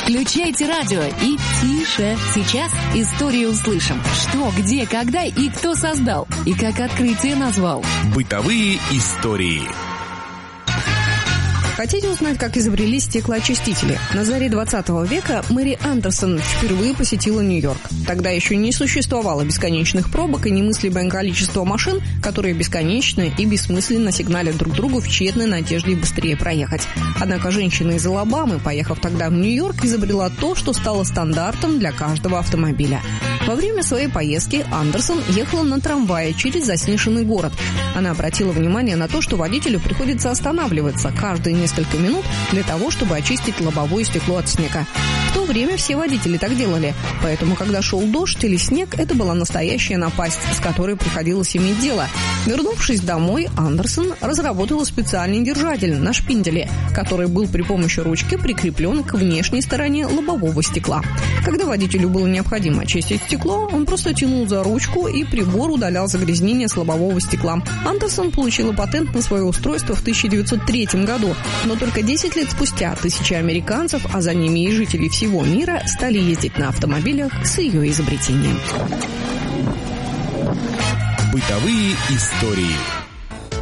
Включайте радио и тише. Сейчас историю услышим. Что, где, когда и кто создал. И как открытие назвал. Бытовые истории. Хотите узнать, как изобрели стеклоочистители? На заре 20 века Мэри Андерсон впервые посетила Нью-Йорк. Тогда еще не существовало бесконечных пробок и немыслимое количество машин, которые бесконечно и бессмысленно сигналят друг другу в тщетной надежде быстрее проехать. Однако женщина из Алабамы, поехав тогда в Нью-Йорк, изобрела то, что стало стандартом для каждого автомобиля. Во время своей поездки Андерсон ехала на трамвае через заснеженный город. Она обратила внимание на то, что водителю приходится останавливаться каждые несколько минут для того, чтобы очистить лобовое стекло от снега. В то время все водители так делали, поэтому, когда шел дождь или снег, это была настоящая напасть, с которой приходилось иметь дело. Вернувшись домой, Андерсон разработала специальный держатель на шпинделе, который был при помощи ручки прикреплен к внешней стороне лобового стекла. Когда водителю было необходимо очистить стекло, он просто тянул за ручку, и прибор удалял загрязнение с лобового стекла. Андерсон получила патент на свое устройство в 1903 году, но только 10 лет спустя тысячи американцев, а за ними и жителей всего мира, стали ездить на автомобилях с ее изобретением. Бытовые истории.